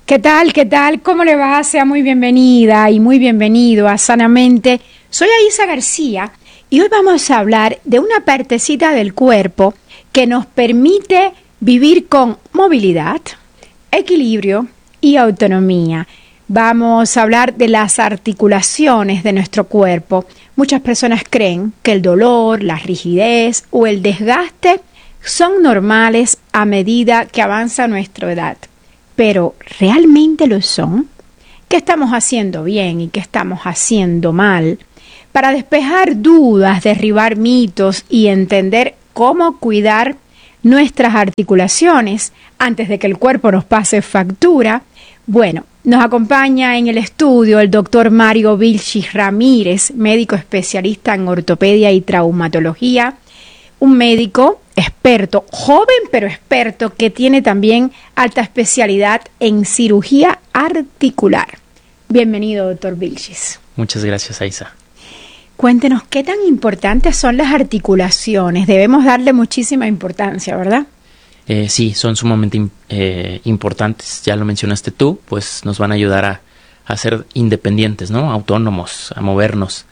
¿Qué tal? ¿Qué tal? ¿Cómo le va? Sea muy bienvenida y muy bienvenido a Sanamente. Soy Aisa García y hoy vamos a hablar de una partecita del cuerpo que nos permite vivir con movilidad, equilibrio y autonomía. Vamos a hablar de las articulaciones de nuestro cuerpo. Muchas personas creen que el dolor, la rigidez o el desgaste son normales a medida que avanza nuestra edad. Pero ¿realmente lo son? ¿Qué estamos haciendo bien y qué estamos haciendo mal? Para despejar dudas, derribar mitos y entender cómo cuidar nuestras articulaciones antes de que el cuerpo nos pase factura, bueno, nos acompaña en el estudio el doctor Mario Vilchis Ramírez, médico especialista en ortopedia y traumatología, un médico experto, joven pero experto, que tiene también alta especialidad en cirugía articular. Bienvenido, doctor Vilchis. Muchas gracias, Aisa. Cuéntenos, ¿qué tan importantes son las articulaciones? Debemos darle muchísima importancia, ¿verdad? Sí, son sumamente importantes. Ya lo mencionaste tú, pues nos van a ayudar a ser independientes, ¿no? Autónomos, a movernos.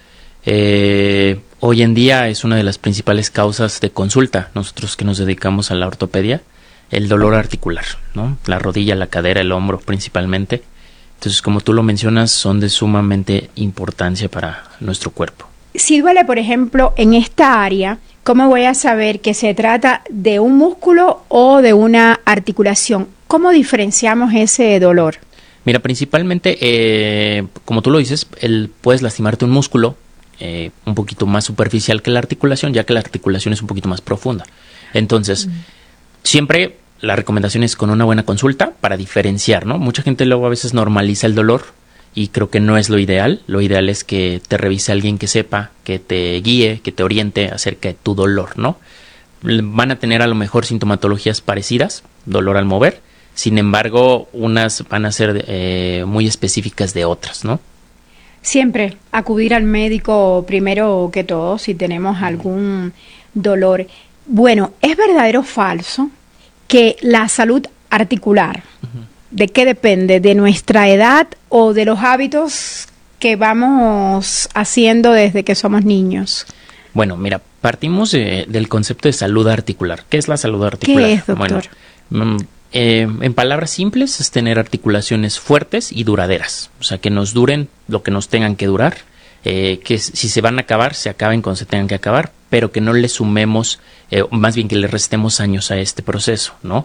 Hoy en día es una de las principales causas de consulta, nosotros que nos dedicamos a la ortopedia, el dolor articular, ¿no? La rodilla, la cadera, el hombro principalmente. Entonces, como tú lo mencionas, son de sumamente importancia para nuestro cuerpo. Si duele, por ejemplo, en esta área, ¿cómo voy a saber que se trata de un músculo o de una articulación? ¿Cómo diferenciamos ese dolor? Mira, principalmente, como tú lo dices, puedes lastimarte un músculo un poquito más superficial que la articulación, ya que la articulación es un poquito más profunda. Entonces, siempre la recomendación es con una buena consulta para diferenciar, ¿no? Mucha gente luego a veces normaliza el dolor y creo que no es lo ideal. Lo ideal es que te revise alguien que sepa, que te guíe, que te oriente acerca de tu dolor, ¿no? Van a tener a lo mejor sintomatologías parecidas, dolor al mover, sin embargo, unas van a ser muy específicas de otras, ¿no? Siempre acudir al médico primero que todo si tenemos algún dolor. Bueno, ¿es verdadero o falso que la salud articular, de qué depende? ¿De nuestra edad o de los hábitos que vamos haciendo desde que somos niños? Bueno, mira, partimos del concepto de salud articular. ¿Qué es la salud articular? ¿Qué es, doctor? Bueno, en palabras simples es tener articulaciones fuertes y duraderas, o sea, que nos duren lo que nos tengan que durar, que si se van a acabar, se acaben cuando se tengan que acabar, pero que no le sumemos, más bien que le restemos años a este proceso, ¿no?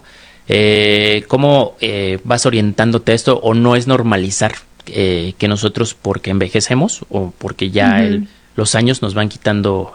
¿Cómo vas orientándote a esto? O no es normalizar que nosotros, porque envejecemos o porque ya los años nos van quitando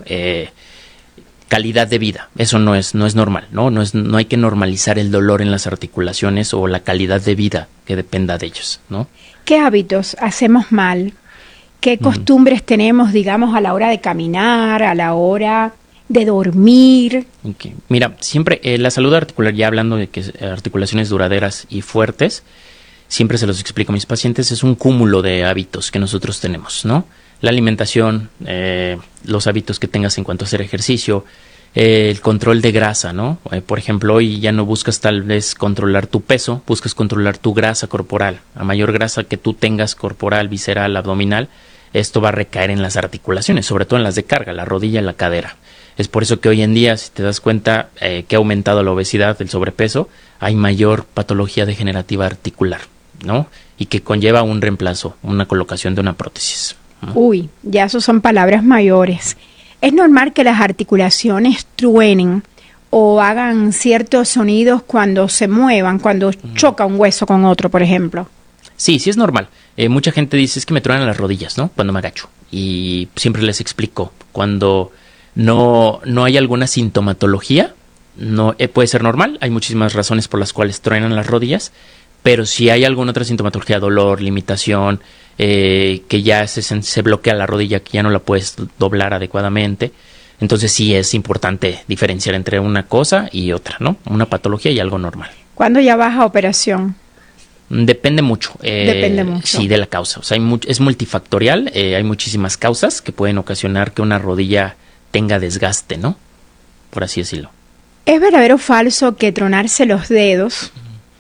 calidad de vida. Eso no es normal, ¿no? No hay que normalizar el dolor en las articulaciones o la calidad de vida que dependa de ellos, ¿no? ¿Qué hábitos hacemos mal? ¿Qué costumbres tenemos, digamos, a la hora de caminar, a la hora de dormir? Okay. Mira, siempre la salud articular, ya hablando de que articulaciones duraderas y fuertes, siempre se los explico a mis pacientes, es un cúmulo de hábitos que nosotros tenemos, ¿no? La alimentación, los hábitos que tengas en cuanto a hacer ejercicio, el control de grasa, ¿no? Por ejemplo, hoy ya no buscas tal vez controlar tu peso, buscas controlar tu grasa corporal. A mayor grasa que tú tengas corporal, visceral, abdominal, esto va a recaer en las articulaciones, sobre todo en las de carga, la rodilla y la cadera. Es por eso que hoy en día, si te das cuenta que ha aumentado la obesidad, el sobrepeso, hay mayor patología degenerativa articular, ¿no? Y que conlleva un reemplazo, una colocación de una prótesis. Uy, ya eso son palabras mayores. ¿Es normal que las articulaciones truenen o hagan ciertos sonidos cuando se muevan, cuando choca un hueso con otro, por ejemplo? Sí, sí es normal. Mucha gente dice es que me truenan las rodillas, ¿no? Cuando me agacho. Y siempre les explico, cuando no hay alguna sintomatología, no puede ser normal. Hay muchísimas razones por las cuales truenan las rodillas, pero si hay alguna otra sintomatología, dolor, limitación, que ya se bloquea la rodilla, que ya no la puedes doblar adecuadamente, entonces sí es importante diferenciar entre una cosa y otra, ¿no? Una patología y algo normal. ¿Cuándo ya vas a operación? Depende mucho. Depende mucho. Sí, de la causa. O sea, es multifactorial. Hay muchísimas causas que pueden ocasionar que una rodilla tenga desgaste, ¿no? Por así decirlo. ¿Es verdadero o falso que tronarse los dedos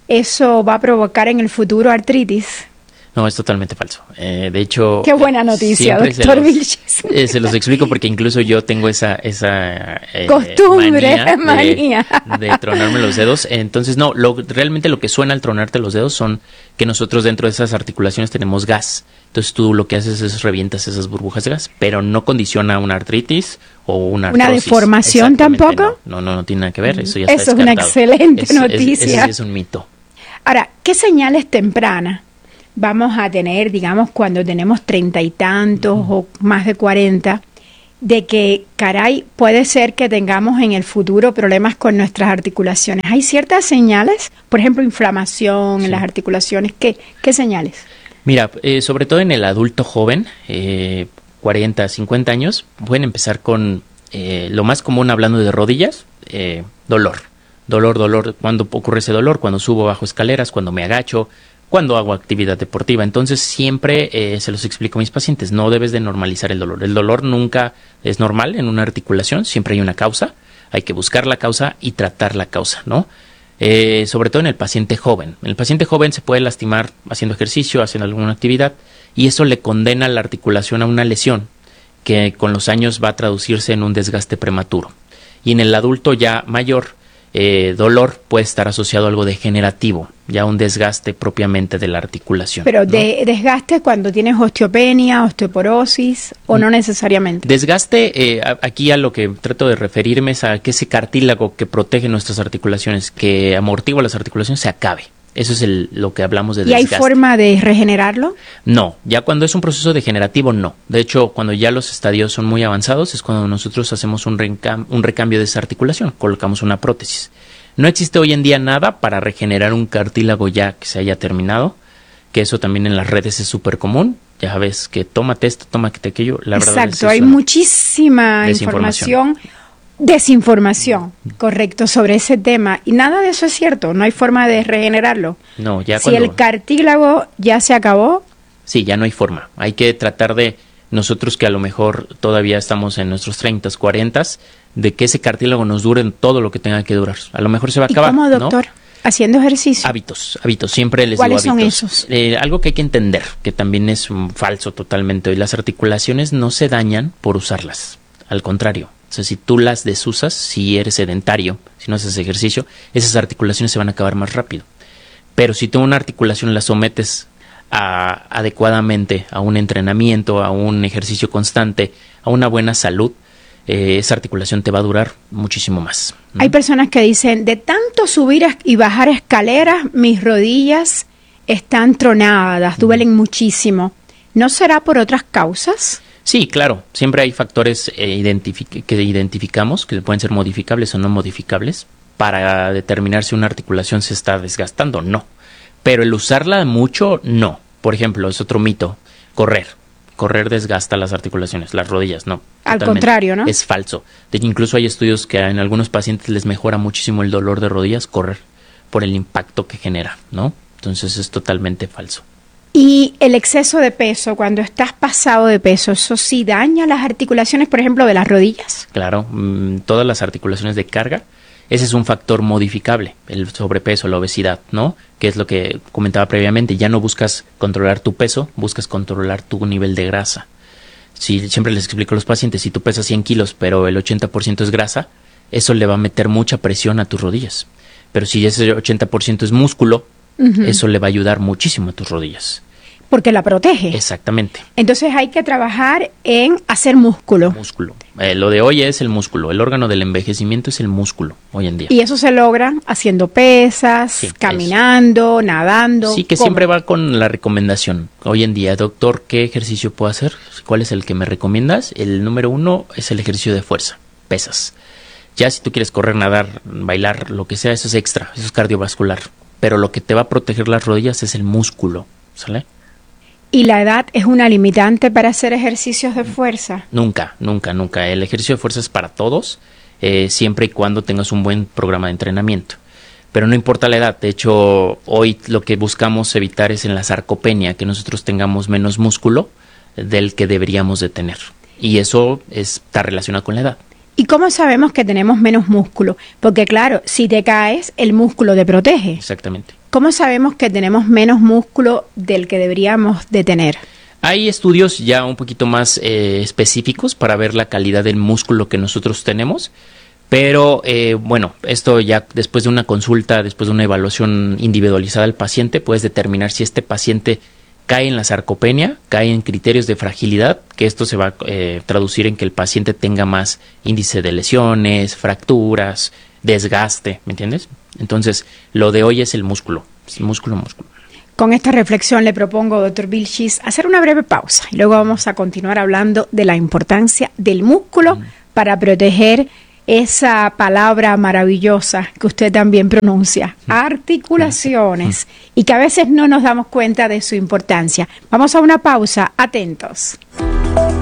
¿eso va a provocar en el futuro artritis? No, es totalmente falso. De hecho... Qué buena noticia, doctor Vilches. Se los explico porque incluso yo tengo esa costumbre, manía de tronarme los dedos. Entonces, no, realmente lo que suena al tronarte los dedos son que nosotros dentro de esas articulaciones tenemos gas. Entonces tú lo que haces es revientas esas burbujas de gas, pero no condiciona una artritis o una artrosis. ¿Una deformación tampoco? No tiene nada que ver. Eso ya está descartado. Es una excelente noticia. Ese sí es un mito. Ahora, ¿qué señales tempranas vamos a tener, digamos, cuando tenemos 30 y tantos o más de 40, de que, caray, puede ser que tengamos en el futuro problemas con nuestras articulaciones? ¿Hay ciertas señales? Por ejemplo, inflamación en las articulaciones. ¿Qué señales? Mira, sobre todo en el adulto joven, 40, 50 años, pueden empezar con lo más común hablando de rodillas, dolor. Dolor. ¿Cuándo ocurre ese dolor? Cuando subo bajo escaleras, cuando me agacho, cuando hago actividad deportiva. Entonces siempre se los explico a mis pacientes, no debes de normalizar el dolor. El dolor nunca es normal en una articulación, siempre hay una causa, hay que buscar la causa y tratar la causa, ¿no? Sobre todo en el paciente joven. El paciente joven se puede lastimar haciendo ejercicio, haciendo alguna actividad, y eso le condena la articulación a una lesión que con los años va a traducirse en un desgaste prematuro. Y en el adulto ya mayor, dolor puede estar asociado a algo degenerativo, ya un desgaste propiamente de la articulación. Pero ¿no? ¿Desgaste cuando tienes osteopenia, osteoporosis o no necesariamente? Desgaste, aquí a lo que trato de referirme es a que ese cartílago que protege nuestras articulaciones, que amortigua las articulaciones, se acabe. Eso es lo que hablamos de desgaste. ¿Y hay forma de regenerarlo? No, ya cuando es un proceso degenerativo, no. De hecho, cuando ya los estadios son muy avanzados, es cuando nosotros hacemos un recambio de esa articulación, colocamos una prótesis. No existe hoy en día nada para regenerar un cartílago ya que se haya terminado, que eso también en las redes es súper común. Ya ves que tómate esto, tómate aquello. La verdad exacto, hay muchísima desinformación, correcto, sobre ese tema. Y nada de eso es cierto, no hay forma de regenerarlo. No, ya si el cartílago ya se acabó. Sí, ya no hay forma. Hay que tratar de, nosotros que a lo mejor todavía estamos en nuestros 30, 40, de que ese cartílago nos dure todo lo que tenga que durar. A lo mejor se va a acabar. ¿Y cómo, doctor? ¿No? ¿Haciendo ejercicio? Hábitos, siempre les digo hábitos. ¿Cuáles son esos? Algo que hay que entender, que también es falso totalmente. Las articulaciones no se dañan por usarlas, al contrario. O sea, si tú las desusas, si eres sedentario, si no haces ejercicio, esas articulaciones se van a acabar más rápido. Pero si tú una articulación la sometes adecuadamente a un entrenamiento, a un ejercicio constante, a una buena salud, esa articulación te va a durar muchísimo más, ¿no? Hay personas que dicen, de tanto subir y bajar escaleras, mis rodillas están tronadas, duelen muchísimo. ¿No será por otras causas? Sí, claro. Siempre hay factores que identificamos, que pueden ser modificables o no modificables, para determinar si una articulación se está desgastando o no. Pero el usarla mucho, no. Por ejemplo, es otro mito, correr desgasta las articulaciones, las rodillas, no. Al contrario, ¿no? Es falso. De hecho, incluso hay estudios que en algunos pacientes les mejora muchísimo el dolor de rodillas correr por el impacto que genera, ¿no? Entonces es totalmente falso. Y el exceso de peso, cuando estás pasado de peso, ¿eso sí daña las articulaciones, por ejemplo, de las rodillas? Claro, todas las articulaciones de carga. Ese es un factor modificable, el sobrepeso, la obesidad, ¿no? Que es lo que comentaba previamente. Ya no buscas controlar tu peso, buscas controlar tu nivel de grasa. Si siempre les explico a los pacientes, si tú pesas 100 kilos, pero el 80% es grasa, eso le va a meter mucha presión a tus rodillas. Pero si ese 80% es músculo, eso le va a ayudar muchísimo a tus rodillas. Porque la protege. Exactamente. Entonces hay que trabajar en hacer músculo. Músculo. Lo de hoy es el músculo. El órgano del envejecimiento es el músculo hoy en día. Y eso se logra haciendo pesas, sí, caminando, nadando. Sí, que ¿cómo? Siempre va con la recomendación. Hoy en día, doctor, ¿qué ejercicio puedo hacer? ¿Cuál es el que me recomiendas? El número 1 es el ejercicio de fuerza, pesas. Ya si tú quieres correr, nadar, bailar, lo que sea, eso es extra, eso es cardiovascular. Pero lo que te va a proteger las rodillas es el músculo, ¿sale? ¿Y la edad es una limitante para hacer ejercicios de fuerza? Nunca. El ejercicio de fuerza es para todos, siempre y cuando tengas un buen programa de entrenamiento. Pero no importa la edad. De hecho, hoy lo que buscamos evitar es en la sarcopenia, que nosotros tengamos menos músculo del que deberíamos de tener. Y eso está relacionado con la edad. ¿Y cómo sabemos que tenemos menos músculo? Porque claro, si te caes, el músculo te protege. Exactamente. ¿Cómo sabemos que tenemos menos músculo del que deberíamos de tener? Hay estudios ya un poquito más específicos para ver la calidad del músculo que nosotros tenemos, pero bueno, esto ya después de una consulta, después de una evaluación individualizada al paciente, puedes determinar si este paciente cae en la sarcopenia, cae en criterios de fragilidad, que esto se va a traducir en que el paciente tenga más índice de lesiones, fracturas, desgaste, ¿me entiendes? Entonces, lo de hoy es el músculo, músculo. Con esta reflexión le propongo, doctor Vilchis, hacer una breve pausa y luego vamos a continuar hablando de la importancia del músculo para proteger esa palabra maravillosa que usted también pronuncia, articulaciones, y que a veces no nos damos cuenta de su importancia. Vamos a una pausa, atentos.